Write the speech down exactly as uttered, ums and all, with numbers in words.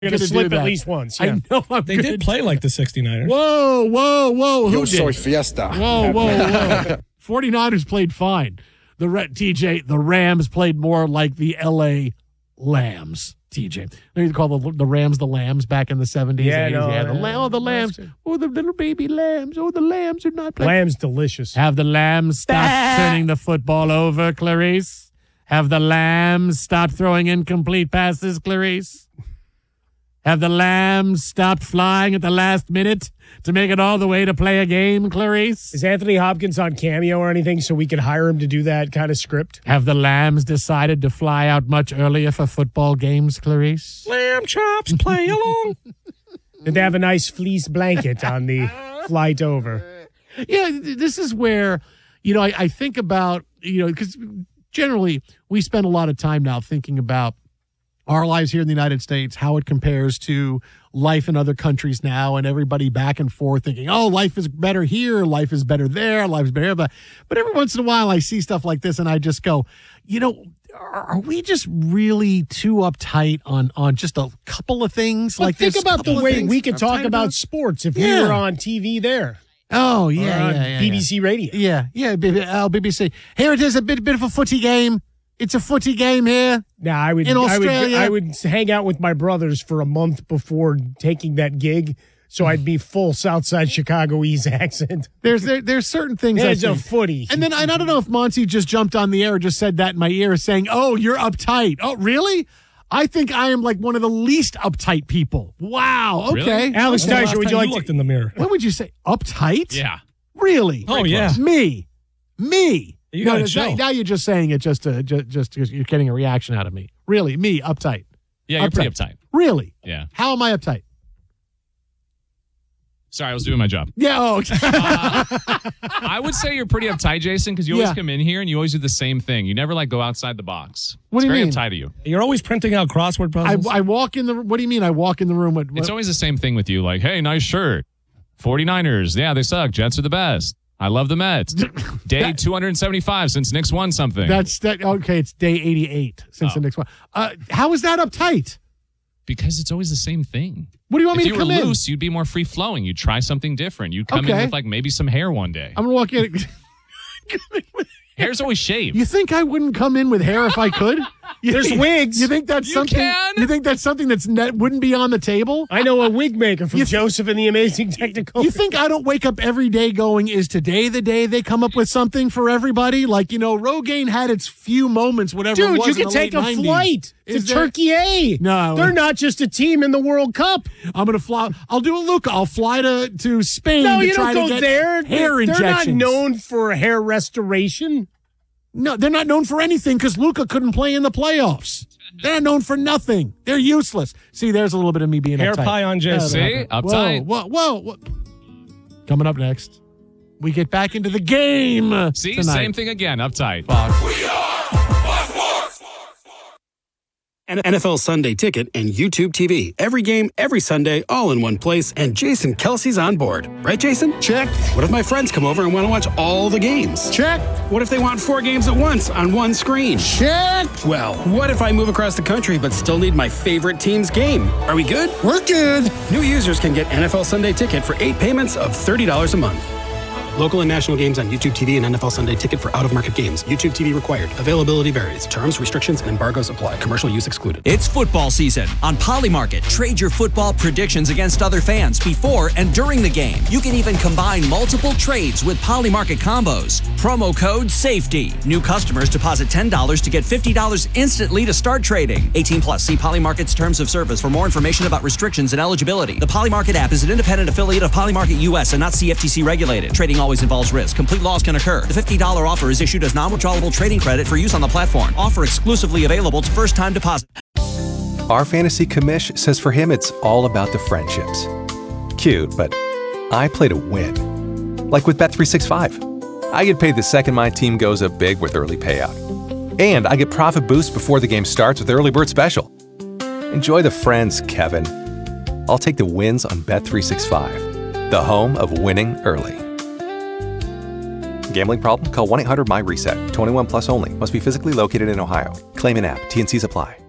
You're going to slip at least once. Yeah. I know. I'm They gonna did play like the sixty-niners. Whoa, whoa, whoa. Who Yo did? soy fiesta. Whoa, whoa, whoa. forty-niners played fine. The Re- T J, the Rams played more like the L A Lambs. T J, they used to call the, the Rams the Lambs back in the seventies. Yeah, and eighties. no, yeah, the, yeah, la- oh, the Lambs. Oh, the little baby lambs. Oh, the lambs are not playing. Lamb's delicious. Have the Lambs stop turning the football over, Clarice? Have the Lambs stop throwing incomplete passes, Clarice? Have the Lambs stopped flying at the last minute to make it all the way to play a game, Clarice? Is Anthony Hopkins on Cameo or anything so we could hire him to do that kind of script? Have the Lambs decided to fly out much earlier for football games, Clarice? Lamb chops, play along. Did they have a nice fleece blanket on the flight over? Yeah, this is where, you know, I, I think about, you know, because generally we spend a lot of time now thinking about our lives here in the United States, how it compares to life in other countries now, and everybody back and forth thinking, oh, life is better here, life is better there, life is better here. But, but every once in a while I see stuff like this and I just go, you know, are, are we just really too uptight on, on just a couple of things? But like think this, about the couple of way things we could talk uptight about sports if Yeah. we were on T V there. Oh, Or yeah, on yeah, yeah, B B C yeah. Radio. Yeah, yeah, B B, uh, B B C. Here it is, a bit, bit of a footy game. It's a footy game here. Nah, I would, In I would, Australia? I would hang out with my brothers for a month before taking that gig, so I'd be full Southside Chicagoese accent. There's there, there's certain things. I There's a think. footy. And then and I don't know if Monty just jumped on the air or just said that in my ear, saying, "Oh, you're uptight." Oh, really? I think I am like one of the least uptight people. Wow. Okay. Really? Alex When's the last Dyser, would time you like looked to? in the mirror? What would you say? Uptight? Yeah. Really? Oh, yeah. Me. Me. You no, gotta no, chill. now, now you're just saying it just to just just because you're getting a reaction out of me. Really? Me uptight? Yeah, you're pretty uptight. Really? Yeah. How am I uptight? Sorry, I was doing my job. Yeah. Oh. I would say you're pretty uptight, Jason, because you always Yeah. come in here and you always do the same thing. You never like go outside the box. What it's do you very mean? uptight of you. You're always printing out crossword I, puzzles. I walk in the. What do you mean? I walk in the room with. It's always the same thing with you. Like, hey, nice shirt. forty-niners. Yeah, they suck. Jets are the best. I love the Mets. Day two hundred seventy-five since Knicks won something. That's that. Okay, it's day eighty-eight since Oh. the next one. Uh, how is that uptight? because it's always the same thing. What do you want if me you to come were in? loose, you'd be more free flowing. You'd try something different. You'd come Okay. in with like maybe some hair one day. I'm gonna walk in. Hair's always shaved. You think I wouldn't come in with hair if I could? You There's think, wigs. You think that's You something? can. You think that's something that's net wouldn't be on the table? I know a wig maker from You- Joseph and the Amazing Technicolor. You think I don't wake up every day going, is today the day they come up with something for everybody? Like, you know, Rogaine had its few moments, whatever it Dude, was you in can the take late a nineties. flight to Is there- Turkey A. No. They're not just a team in the World Cup. I'm going to fly. I'll do a look. I'll fly to, to Spain No, to you try don't to go get there. hair They're injections. not known for hair restoration. No, they're not known for anything because Luka couldn't play in the playoffs. They're not known for nothing. They're useless. See, there's a little bit of me being Hair uptight. pie on Jason. See? Uptight. Whoa, whoa, whoa, whoa. Coming up next, we get back into the game. See, tonight. same thing again. Uptight. N F L Sunday Ticket and YouTube T V. Every game, every Sunday, all in one place. And Jason Kelsey's on board. Right, Jason? Check. What if my friends come over and want to watch all the games? Check. What if they want four games at once on one screen? Check. Well, what if I move across the country but still need my favorite team's game? Are we good? We're good. New users can get N F L Sunday Ticket for eight payments of thirty dollars a month. Local and national games on YouTube T V and N F L Sunday Ticket for out-of-market games. YouTube T V required. Availability varies. Terms, restrictions, and embargoes apply. Commercial use excluded. It's football season. On Polymarket, trade your football predictions against other fans before and during the game. You can even combine multiple trades with Polymarket combos. Promo code SAFETY. New customers deposit ten dollars to get fifty dollars instantly to start trading. eighteen plus. See Polymarket's terms of service for more information about restrictions and eligibility. The Polymarket app is an independent affiliate of Polymarket U S and not C F T C regulated. Trading always involves risk. Complete loss can occur. The fifty dollars offer is issued as non-withdrawable trading credit for use on the platform. Offer exclusively available to first-time deposit. Our fantasy commish says for him it's all about the friendships. Cute, but I play to win. Like with Bet three sixty-five. I get paid the second my team goes up big with early payout. And I get profit boosts before the game starts with Early Bird Special. Enjoy the friends, Kevin. I'll take the wins on Bet three sixty-five, the home of winning early. Gambling problem? Call one eight hundred M Y RESET. twenty-one plus only. Must be physically located in Ohio. Claim in app. T N Cs apply.